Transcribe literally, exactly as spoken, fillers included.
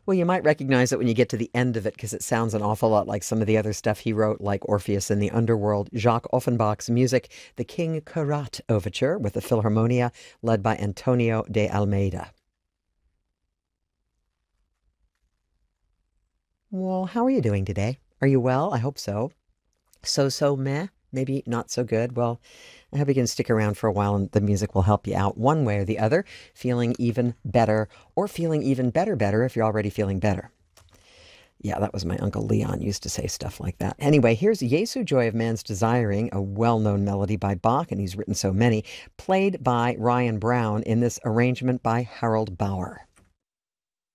Well, you might recognize it when you get to the end of it because it sounds an awful lot like some of the other stuff he wrote, like Orpheus in the Underworld. Jacques Offenbach's music, the King Karat Overture with the Philharmonia, led by Antonio de Almeida. Well, how are you doing today? Are you well? I hope so. So, so meh? Maybe not so good. Well, I hope you can stick around for a while and the music will help you out one way or the other, feeling even better or feeling even better, better if you're already feeling better. Yeah, that was my Uncle Leon used to say stuff like that. Anyway, here's Jesu Joy of Man's Desiring, a well-known melody by Bach, and he's written so many, played by Ryan Brown in this arrangement by Harold Bauer.